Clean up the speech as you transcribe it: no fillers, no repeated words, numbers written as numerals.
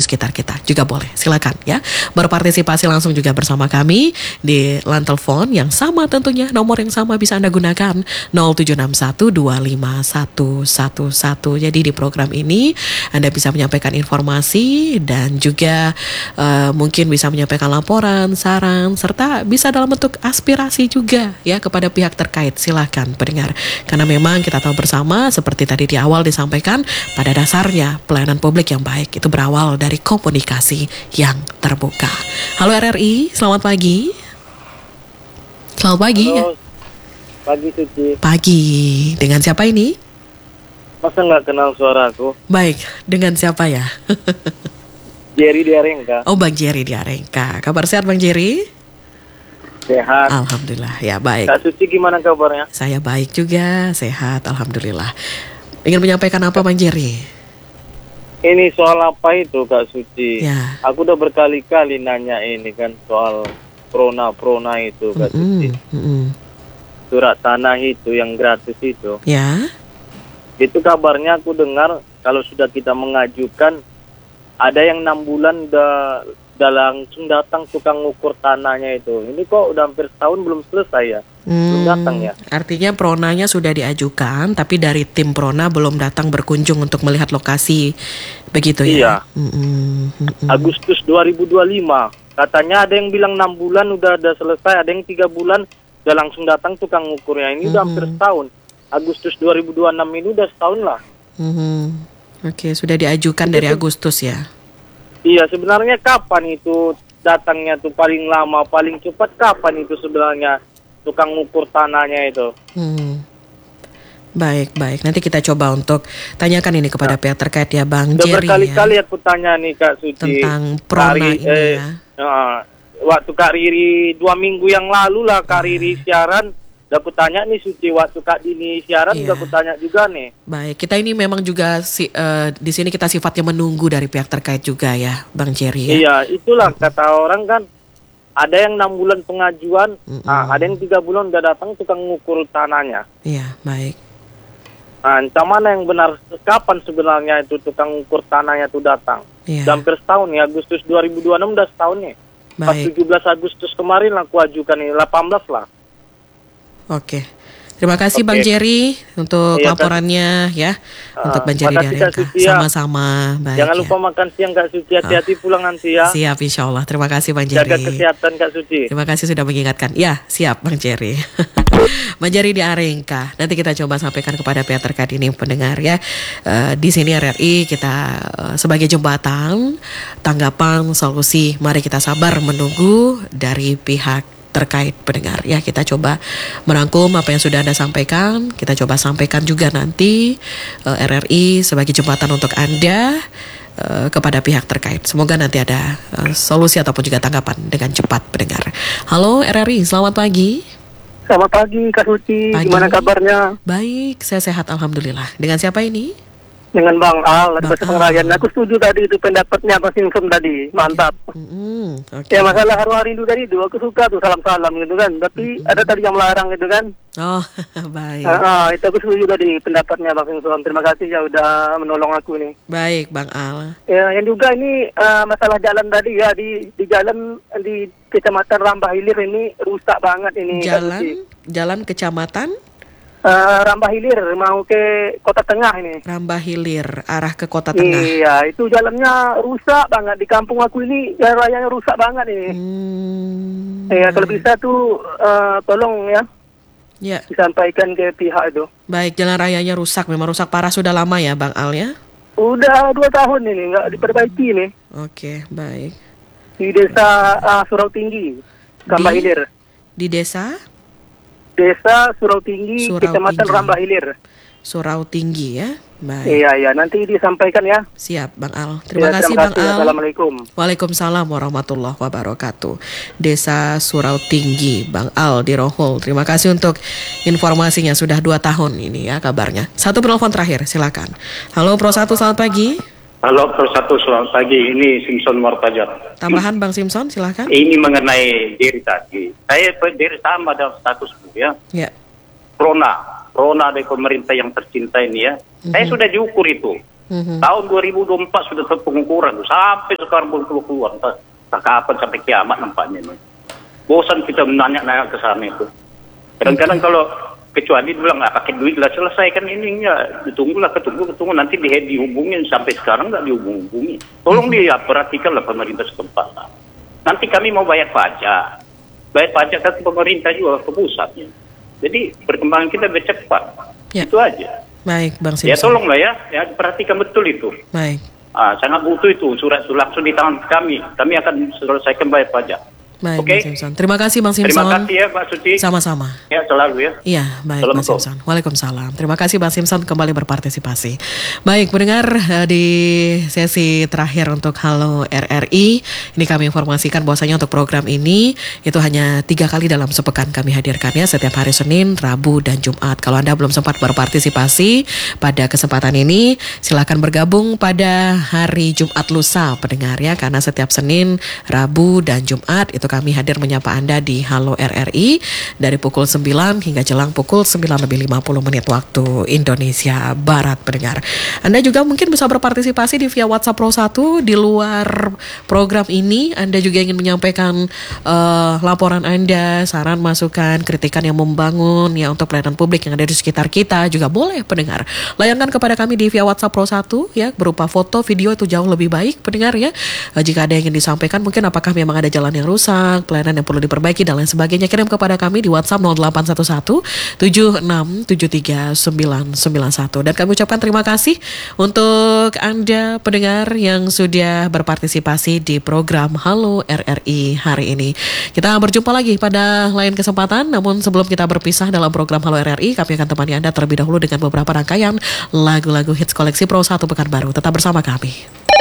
sekitar kita juga boleh. Silakan ya berpartisipasi langsung juga bersama kami di line telepon yang sama tentunya, nomor yang sama bisa Anda gunakan 076125111. Jadi di program ini Anda bisa menyampaikan informasi dan juga mungkin bisa menyampaikan laporan, saran, serta bisa dalam bentuk aspirasi juga ya kepada pihak terkait. Silakan pendengar, karena memang kita tahu bersama seperti tadi di awal disampaikan, pada dasarnya pelayanan publik yang baik itu berawal dari komunikasi yang terbuka. Halo RRI, selamat pagi. Selamat pagi. Halo, pagi Suci. Pagi, dengan siapa ini? Masa nggak kenal suara aku? Baik, dengan siapa ya? Jerry di Arengka. Oh, Bang Jerry di Arengka. Kabar sehat Bang Jerry? Sehat. Alhamdulillah, ya baik. Kak Suci gimana kabarnya? Saya baik juga, sehat, alhamdulillah. Ingin menyampaikan apa Bang Jerry? Ini soal apa itu Kak Suci? Ya. Aku udah berkali-kali nanya ini kan soal prona itu Kak Suci. Surat tanah itu yang gratis itu. Ya. Itu kabarnya aku dengar kalau sudah kita mengajukan ada yang 6 bulan udah langsung datang tukang ukur tanahnya itu. Ini kok udah hampir setahun belum selesai ya? Belum datang ya? Artinya pronanya sudah diajukan, tapi dari tim prona belum datang berkunjung untuk melihat lokasi, begitu ya? Iya. Agustus 2025. Katanya ada yang bilang 6 bulan udah selesai, ada yang 3 bulan udah langsung datang tukang ukurnya. Ini udah hampir setahun. Agustus 2026 ini udah setahun lah. Oke, sudah diajukan dari Agustus ya? Iya, sebenarnya kapan itu datangnya tuh paling lama, paling cepat kapan itu sebenarnya tukang ukur tanahnya itu? Baik. Nanti kita coba untuk tanyakan ini kepada pihak terkait ya Bang Udah Jerry berkali-kali ya. aku tanya nih Kak Suci. Tentang prona ini ya. Waktu Kak Riri 2 minggu yang lalu lah Kak Riri siaran. Udah aku tanya nih Suci, waktu Kak Dini siaran udah aku tanya juga nih. Baik, kita ini memang juga di sini kita sifatnya menunggu dari pihak terkait juga ya, Bang Jerry ya. Iya, itulah kata orang kan. Ada yang 6 bulan pengajuan, ada yang 3 bulan udah datang tukang ngukur tanahnya. Iya, baik. Nah, entah mana yang benar, kapan sebenarnya itu tukang ngukur tanahnya itu datang? Iya. Udah hampir setahun nih, Agustus 2026 udah setahun nih. Pas 17 Agustus kemarin aku ajukan nih, 18 lah. Oke. Terima kasih Bang Jerry untuk laporannya ya. Untuk Bang Jerry dari Arengka. Sama-sama. Baik, jangan lupa makan siang Kak Suci, hati-hati pulang nanti ya. Siap insya Allah. Terima kasih Bang Jerry. Jaga kesehatan Kak Suci. Terima kasih sudah mengingatkan. Ya siap Bang Jerry. Bang Jerry di Arengka. Nanti kita coba sampaikan kepada pihak terkait ini pendengar ya. Di sini RRI kita sebagai jembatan tanggapan solusi. Mari kita sabar menunggu dari pihak terkait pendengar ya. Kita coba merangkum apa yang sudah Anda sampaikan. Kita coba sampaikan juga nanti RRI sebagai jembatan untuk Anda kepada pihak terkait. Semoga nanti ada solusi ataupun juga tanggapan dengan cepat pendengar. Halo RRI, selamat pagi. Selamat pagi Kak Suci, gimana kabarnya? Baik, saya sehat alhamdulillah. Dengan siapa ini? Dengan Bang Al, dari Pengrayan. Aku setuju tadi itu pendapatnya Bang Simpson tadi, mantap. Ya masalah hari rindu tadi itu, aku suka tuh salam-salam gitu kan. Tapi ada tadi yang melarang gitu kan. Oh, baik. Itu aku setuju tadi pendapatnya Bang Simpson. Terima kasih ya udah menolong aku nih. Baik Bang Al. Ya, yang juga ini masalah jalan tadi ya, di jalan di Kecamatan Rambah Hilir ini rusak banget ini. Jalan Kecamatan Rambah Hilir mau ke Kota Tengah ini. Rambah Hilir arah ke Kota Tengah. Iya, itu jalannya rusak banget di kampung aku ini. Jalan rayanya rusak banget ini. Ya, kalau bisa tuh tolong ya. Ya. Disampaikan ke pihak itu. Baik, jalan rayanya rusak, memang rusak parah sudah lama ya, Bang Al ya? Udah 2 tahun ini nggak diperbaiki nih. Oke, baik. Di desa Surau Tinggi, Rambah Hilir. Di desa Surau Tinggi, Kecamatan Rambah Hilir. Surau Tinggi ya. Baik. Iya, nanti disampaikan ya. Siap, Bang Al. Terima kasih Bang Al. Assalamualaikum. Waalaikumsalam warahmatullahi wabarakatuh. Desa Surau Tinggi, Bang Al di Rohol. Terima kasih untuk informasinya. Sudah 2 tahun ini ya kabarnya. Satu penelpon terakhir, silakan. Halo Pro 1, selamat pagi. Halo Pro 1, selamat pagi. Ini Simpson Mortajat. Tambahan Bang Simpson, silakan. Ini mengenai diri tadi. Saya diri sama dalam status ya. Ya. Prona dari pemerintah yang tercinta ini ya. Saya sudah diukur itu. Tahun 2024 sudah pengukuran sampai sekarang belum keluar. Tak kapan sampai kiamat nampaknya ini. Bosan kita menanya-nanya ke sana itu. Kadang-kadang kalau kecuali bilang nggak pakai duit lah selesaikan ininya, ketunggu nanti dihubungin sampai sekarang nggak dihubungi. Tolong dia perhatikanlah pemerintah setempat. Nanti kami mau bayar pajak kan pemerintah juga ke pusatnya. Jadi perkembangan kita lebih cepat. Ya. Itu aja. Baik, Bang Simpson. Ya tolonglah ya perhatikan betul itu. Baik. Sangat butuh itu surat langsung di tangan kami. Kami akan selesaikan bayar pajak. Baik, Oke. Bang Simpson. Terima kasih, Bang Simpson. Terima kasih ya, Pak Suci. Sama-sama. Ya, selalu ya. Iya, baik, Bang Assalamualaikum. Simpson. Waalaikumsalam. Terima kasih, Bang Simpson, kembali berpartisipasi. Baik, mendengar di sesi terakhir untuk Halo RRI, ini kami informasikan bahwasanya untuk program ini itu hanya 3 kali dalam sepekan kami hadirkannya setiap hari Senin, Rabu, dan Jumat. Kalau Anda belum sempat berpartisipasi pada kesempatan ini, silakan bergabung pada hari Jumat lusa, pendengar ya, karena setiap Senin, Rabu, dan Jumat itu kami hadir menyapa Anda di Halo RRI dari pukul 9 hingga jelang pukul 9:50 waktu Indonesia Barat, pendengar. Anda juga mungkin bisa berpartisipasi di via WhatsApp Pro 1 di luar program ini. Anda juga ingin menyampaikan laporan Anda, saran, masukan, kritikan yang membangun ya untuk pelayanan publik yang ada di sekitar kita juga boleh, pendengar. Layangkan kepada kami di via WhatsApp Pro 1 ya, berupa foto, video itu jauh lebih baik, pendengar ya. Jika ada yang ingin disampaikan, mungkin apakah memang ada jalan yang rusak, pelayanan yang perlu diperbaiki dan lain sebagainya, kirim kepada kami di WhatsApp 0811 7673 991. Dan kami ucapkan terima kasih untuk Anda pendengar yang sudah berpartisipasi di program Halo RRI hari ini. Kita berjumpa lagi pada lain kesempatan, namun sebelum kita berpisah dalam program Halo RRI, kami akan temani Anda terlebih dahulu dengan beberapa rangkaian lagu-lagu hits koleksi Pro 1 Pekanbaru. Tetap bersama kami.